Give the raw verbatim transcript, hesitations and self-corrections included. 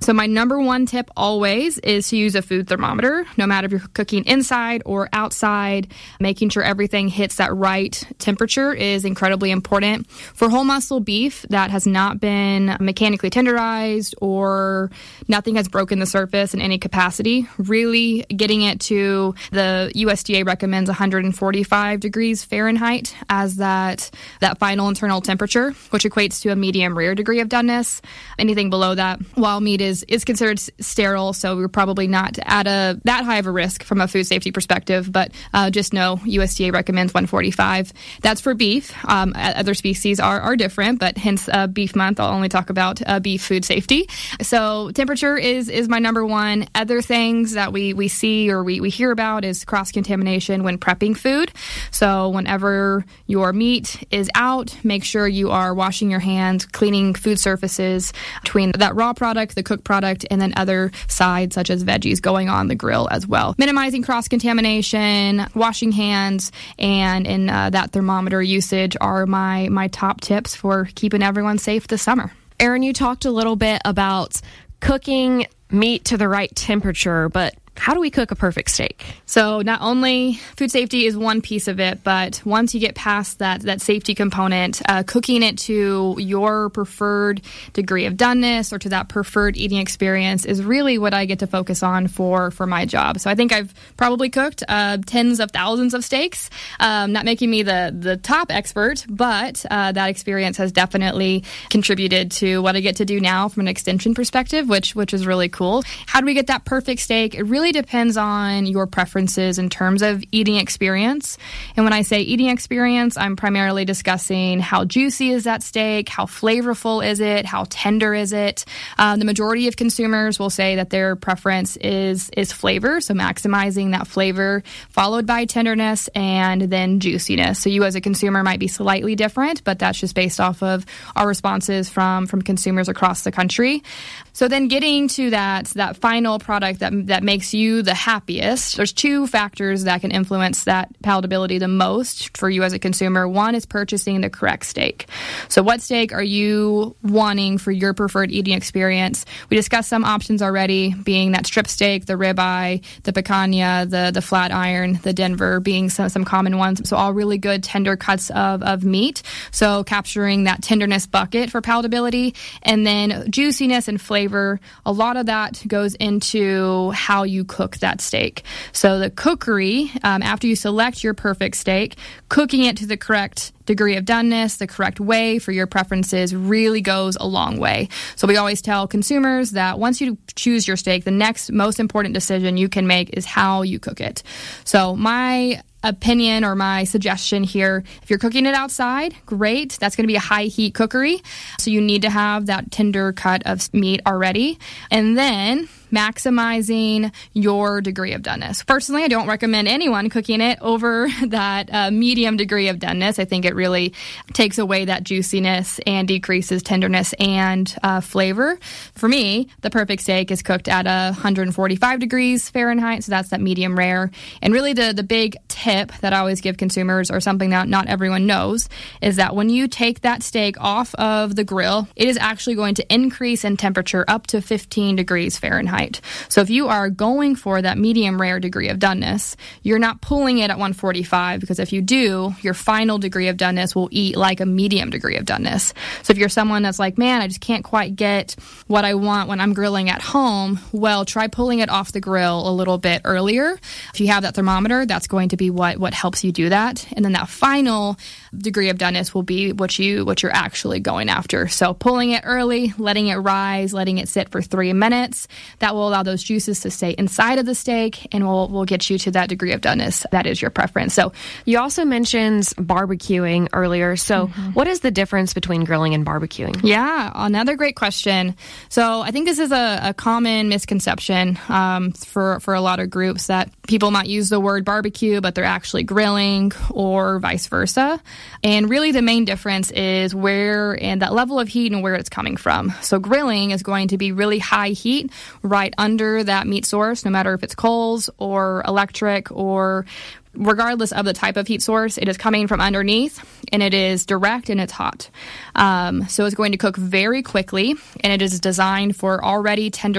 So my number one tip always is to use a food thermometer, no matter if you're cooking inside or outside. Making sure everything hits that right temperature is incredibly important. For whole muscle beef that has not been mechanically tenderized or nothing has broken the surface in any capacity, really getting it to the U S D A recommends one hundred forty-five degrees Fahrenheit as that, that final internal temperature, which equates to a medium rare degree of doneness. Anything below that, while meat is, is considered sterile, so we're probably not at a that high of a risk from a food safety perspective, but uh, just know U S D A recommends one forty-five. That's for beef. Um, other species are, are different, but hence uh, beef month, I'll only talk about uh, beef food safety. So temperature is is my number one. Other things that we, we see or we, we hear about is cross-contamination when prepping food. So whenever your meat is out, make sure you are washing your hands, cleaning food surfaces between that raw product, the cooked product, and then other sides such as veggies going on the grill as well. Minimizing cross-contamination, washing hands, and in uh, that thermometer usage are my, my top tips for keeping everyone safe this summer. Erin, you talked a little bit about cooking meat to the right temperature, but how do we cook a perfect steak? So not only food safety is one piece of it, but once you get past that that safety component, uh, cooking it to your preferred degree of doneness or to that preferred eating experience is really what I get to focus on for, for my job. So I think I've probably cooked uh, tens of thousands of steaks, um, not making me the, the top expert, but uh, that experience has definitely contributed to what I get to do now from an extension perspective, which, which is really cool. How do we get that perfect steak? It really depends on your preferences in terms of eating experience. And when I say eating experience, I'm primarily discussing how juicy is that steak, how flavorful is it, how tender is it. Uh, the majority of consumers will say that their preference is is flavor, so maximizing that flavor, followed by tenderness and then juiciness. So you as a consumer might be slightly different, but that's just based off of our responses from, from consumers across the country. So then getting to that, that final product that, that makes you you the happiest, there's two factors that can influence that palatability the most for you as a consumer. One is purchasing the correct steak. So what steak are you wanting for your preferred eating experience? We discussed some options already, being that strip steak, the ribeye, the picanha, the, the flat iron, the Denver being some, some common ones. So all really good tender cuts of, of meat. So capturing that tenderness bucket for palatability. And then juiciness and flavor, a lot of that goes into how you cook that steak. So the cookery, um, after you select your perfect steak, cooking it to the correct degree of doneness, the correct way for your preferences really goes a long way. So we always tell consumers that once you choose your steak, the next most important decision you can make is how you cook it. So my opinion or my suggestion here, if you're cooking it outside, great. That's going to be a high heat cookery. So you need to have that tender cut of meat already. And then maximizing your degree of doneness. Personally, I don't recommend anyone cooking it over that uh, medium degree of doneness. I think it really takes away that juiciness and decreases tenderness and uh, flavor. For me, the perfect steak is cooked at one hundred forty-five degrees Fahrenheit, so that's that medium rare. And really the, the big tip that I always give consumers, or something that not everyone knows, is that when you take that steak off of the grill, it is actually going to increase in temperature up to fifteen degrees Fahrenheit. So if you are going for that medium rare degree of doneness, you're not pulling it at one forty-five, because if you do, your final degree of doneness will eat like a medium degree of doneness. So if you're someone that's like, man, I just can't quite get what I want when I'm grilling at home, well, try pulling it off the grill a little bit earlier. If you have that thermometer, that's going to be what, what helps you do that. And then that final degree of doneness will be what, you, what you're actually going after. So pulling it early, letting it rise, letting it sit for three minutes, that will allow those juices to stay inside of the steak and will will get you to that degree of doneness that is your preference. So you also mentioned barbecuing earlier. So mm-hmm. What is the difference between grilling and barbecuing? Yeah, another great question. So I think this is a, a common misconception um, for, for a lot of groups, that people might use the word barbecue, but they're actually grilling, or vice versa. And really the main difference is where and that level of heat and where it's coming from. So grilling is going to be really high heat right under that meat source, no matter if it's coals or electric, or regardless of the type of heat source, it is coming from underneath, and it is direct and it's hot. Um, so it's going to cook very quickly, and it is designed for already tender